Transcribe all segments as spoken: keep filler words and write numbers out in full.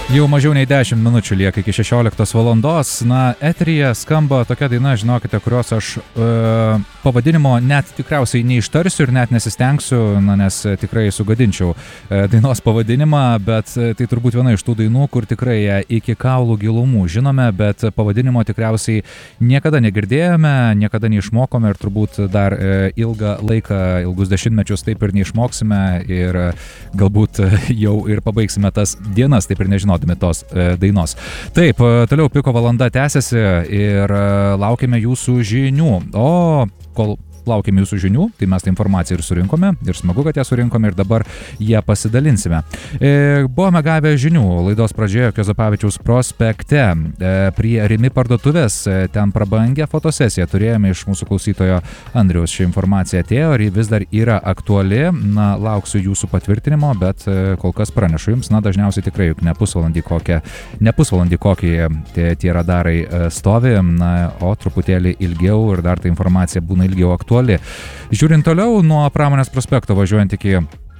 Jau mažiau nei dešimt minučių lieka iki šešioliktos valandos. Na, eteryje skamba tokia daina, žinokite, kurios aš e, pavadinimo net tikriausiai neištarsiu ir net nesistengsiu, na, nes tikrai sugadinčiau e, dainos pavadinimą, bet tai turbūt viena iš tų dainų, kur tikrai iki kaulų gilumų žinome, bet pavadinimo tikriausiai niekada negirdėjome, niekada neišmokome ir turbūt dar e, ilgą laiką, ilgus dešimtmečius taip ir neišmoksime ir e, galbūt jau ir pabaigsime tas dienas, taip ir nežinau tos e, dainos. Taip, toliau Piko valanda tęsiasi ir e, laukime jūsų žinių. O kol laukiame jūsų žinių, tai mes tą informaciją ir surinkome, ir smagu, kad ją surinkome ir dabar ją pasidalinsime. E, buvome gavę žinių laidos pradžioje Juozapavičiaus prospekte e, prie Rimi parduotuvės, e, ten prabangę fotosesiją turėjome iš mūsų klausytojo Andriaus. Ši informacija atėjo ir ji vis dar yra aktuali. Na, lauksiu jūsų patvirtinimo, bet e, kol kas pranešu jums, na, dažniausiai tikrai juk ne pusvalandį kokie, ne pusvalandį kokie tie, tie radarai e, stovi, na, o truputėlį ilgiau ir dar ta informacija būna ilgiau aktuali. Žiūrint toliau, nuo Pramonės prospekto važiuojant iki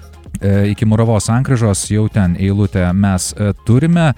iki Muravos sankryžos, jau ten eilutę mes turime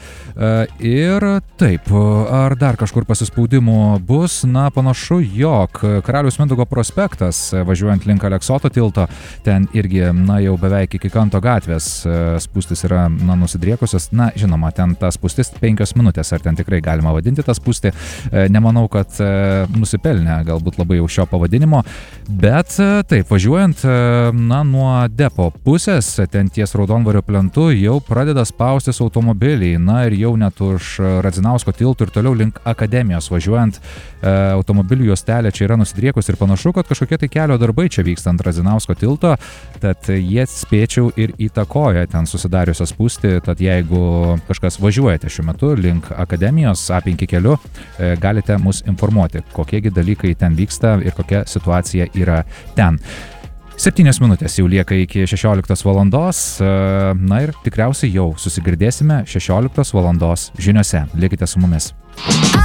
ir taip, ar dar kažkur pasispaudimų bus? Na, panašu, jog Karaliaus Mindaugo prospektas, važiuojant link Aleksoto tilto, ten irgi, na, jau beveik iki Kanto gatvės spūstis yra, na, nusidriekusios. Na, žinoma, ten ta spūstis penkios minutės, ar ten tikrai galima vadinti tą spūstį? Nemanau, kad nusipelnė galbūt labai jau šio pavadinimo, bet taip, važiuojant, na, nuo depo pusės, ten ties Raudondvario plentu jau pradeda spaustis automobiliai, na ir jau net už Radzinausko tiltų ir toliau link Akademijos važiuojant e, automobilių juostelė čia yra nusidriekus ir panašu, kad kažkokie tai kelio darbai čia vyksta ant Radzinausko tilto, tad jie spėčiau ir įtakoja ten susidariusią spūstį, tad jeigu kažkas važiuojate šiuo metu link Akademijos A penki keliu, e, galite mus informuoti, kokiegi dalykai ten vyksta ir kokia situacija yra ten. Septynios minutės jau lieka iki šešioliktos valandos, na ir tikriausiai jau susigirdėsime šešioliktos valandos žiniose. Likite su mumis.